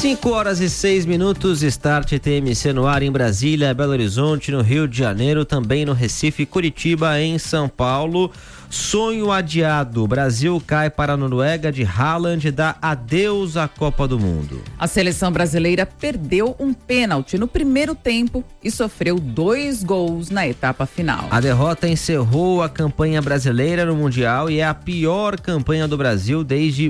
5h06, Start TMC no ar em Brasília, Belo Horizonte, no Rio de Janeiro, também no Recife, Curitiba, em São Paulo. Sonho adiado, Brasil cai para a Noruega de Haaland, dá adeus à Copa do Mundo. A seleção brasileira perdeu um pênalti no primeiro tempo e sofreu 2 gols na etapa final. A derrota encerrou a campanha brasileira no Mundial e é a pior campanha do Brasil desde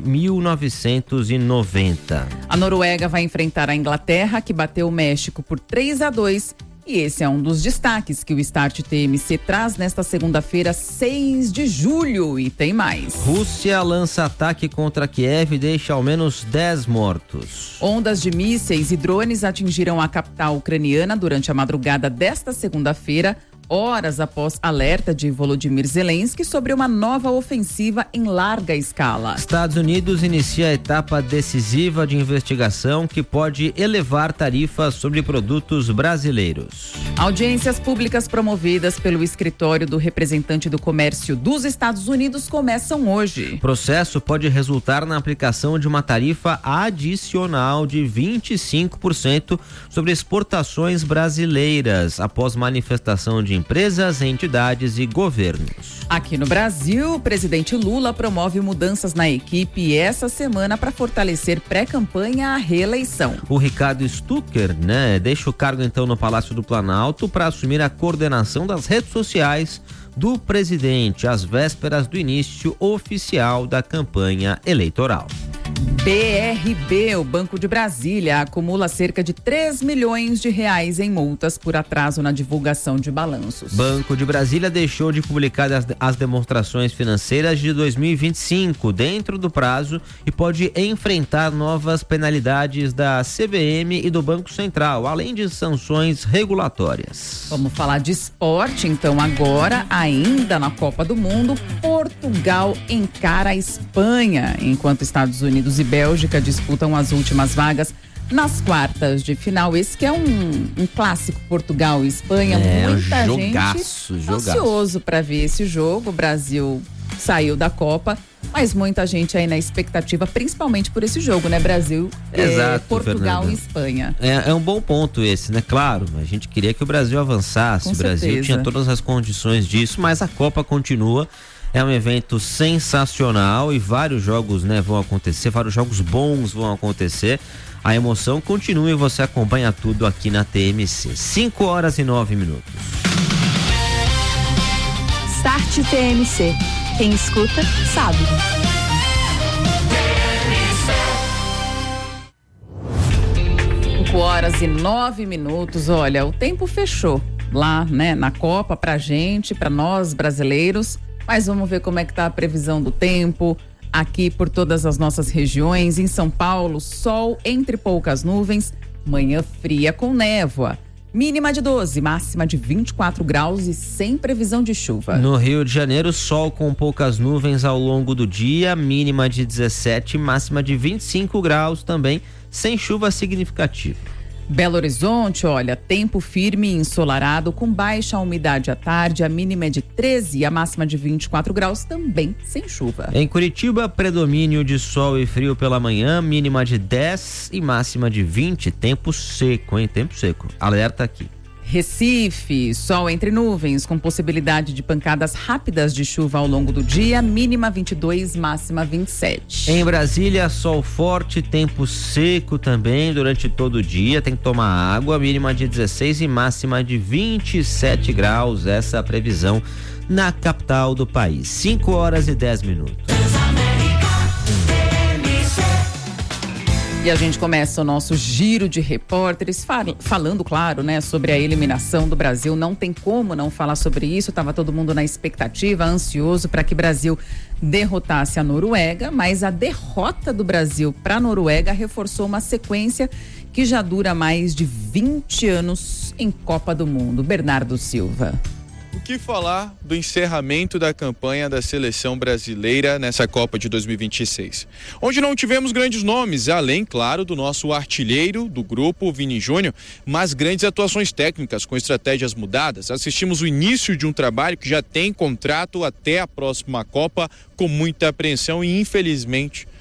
1990. A Noruega vai enfrentar a Inglaterra, que bateu o México por 3-2. E esse é um dos destaques que o Start TMC traz nesta segunda-feira, 6 de julho. E tem mais. Rússia lança ataque contra Kiev e deixa ao menos 10 mortos. Ondas de mísseis e drones atingiram a capital ucraniana durante a madrugada desta segunda-feira, horas após alerta de Volodymyr Zelensky sobre uma nova ofensiva em larga escala. Estados Unidos inicia a etapa decisiva de investigação que pode elevar tarifas sobre produtos brasileiros. Audiências públicas promovidas pelo escritório do representante do comércio dos Estados Unidos começam hoje. O processo pode resultar na aplicação de uma tarifa adicional de 25% sobre exportações brasileiras, após manifestação de empresas, entidades e governos. Aqui no Brasil, o presidente Lula promove mudanças na equipe essa semana para fortalecer pré-campanha à reeleição. O Ricardo Stucker, deixa o cargo então no Palácio do Planalto para assumir a coordenação das redes sociais do presidente, às vésperas do início oficial da campanha eleitoral. BRB, o Banco de Brasília, acumula cerca de 3 milhões de reais em multas por atraso na divulgação de balanços. Banco de Brasília deixou de publicar as demonstrações financeiras de 2025 dentro do prazo e pode enfrentar novas penalidades da CVM e do Banco Central, além de sanções regulatórias. Vamos falar de esporte, então, agora, ainda na Copa do Mundo, Portugal encara a Espanha, enquanto Estados Unidos e Bélgica disputam as últimas vagas nas quartas de final. Esse que é um clássico, Portugal e Espanha. Muita gente ansioso para ver esse jogo. O Brasil saiu da Copa, mas muita gente aí na expectativa, principalmente por esse jogo, né? Brasil, exato, Portugal Fernanda. E Espanha. É um bom ponto esse, né? Claro, a gente queria que o Brasil avançasse. Com o Brasil certeza. tinha todas as condições disso, mas a Copa continua. É um evento sensacional e vários jogos, vão acontecer, vários jogos bons vão acontecer. A emoção continua e você acompanha tudo aqui na TMC. 5h09. Start TMC. Quem escuta, sabe. Horas e 9 minutos. Olha, o tempo fechou lá, na Copa pra gente, pra nós brasileiros. Mas vamos ver como é que tá a previsão do tempo aqui por todas as nossas regiões. Em São Paulo, sol entre poucas nuvens, manhã fria com névoa. Mínima de 12, máxima de 24 graus e sem previsão de chuva. No Rio de Janeiro, sol com poucas nuvens ao longo do dia, mínima de 17, máxima de 25 graus também, sem chuva significativa. Belo Horizonte, olha, tempo firme e ensolarado, com baixa umidade à tarde, a mínima é de 13 e a máxima de 24 graus, também sem chuva. Em Curitiba, predomínio de sol e frio pela manhã, mínima de 10 e máxima de 20, tempo seco, Tempo seco. Alerta aqui. Recife, sol entre nuvens, com possibilidade de pancadas rápidas de chuva ao longo do dia, mínima 22, máxima 27. Em Brasília, sol forte, tempo seco também durante todo o dia, tem que tomar água, mínima de 16 e máxima de 27 graus, essa é a previsão na capital do país. 5h10. E a gente começa o nosso giro de repórteres falando, claro, sobre a eliminação do Brasil. Não tem como não falar sobre isso. Estava todo mundo na expectativa, ansioso para que o Brasil derrotasse a Noruega, mas a derrota do Brasil para a Noruega reforçou uma sequência que já dura mais de 20 anos em Copa do Mundo. Bernardo Silva. O que falar do encerramento da campanha da seleção brasileira nessa Copa de 2026? Onde não tivemos grandes nomes, além, claro, do nosso artilheiro do grupo, Vini Júnior, mas grandes atuações técnicas com estratégias mudadas. Assistimos o início de um trabalho que já tem contrato até a próxima Copa, com muita apreensão e, infelizmente,